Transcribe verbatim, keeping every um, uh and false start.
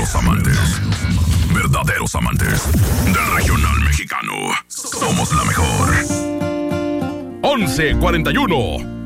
verdaderos amantes. Verdaderos amantes del regional mexicano. Somos la mejor. once cuarenta y uno.